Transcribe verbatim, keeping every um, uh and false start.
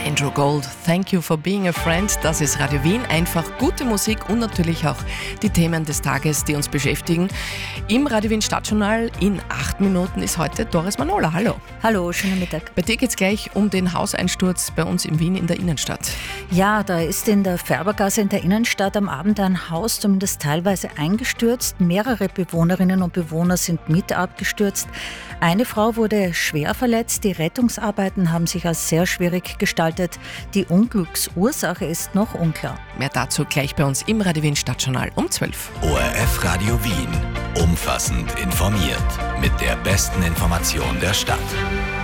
Andrew Gold, Thank You for Being a Friend. Das ist Radio Wien. Einfach gute Musik und natürlich auch die Themen des Tages, die uns beschäftigen. Im Radio Wien Stadtjournal in acht Minuten ist heute Doris Manola. Hallo. Hallo, schönen Mittag. Bei dir geht es gleich um den Hauseinsturz bei uns in Wien in der Innenstadt. Ja, da ist in der Färbergasse in der Innenstadt am Abend ein Haus zumindest teilweise eingestürzt. Mehrere Bewohnerinnen und Bewohner sind mit abgestürzt. Eine Frau wurde schwer verletzt. Die Rettungsarbeiten haben sich als sehr schwierig gestaltet. Die Unglücksursache ist noch unklar. Mehr dazu gleich bei uns im Radio Wien Stadtjournal um zwölf. O R F Radio Wien. Umfassend informiert. Mit der besten Information der Stadt.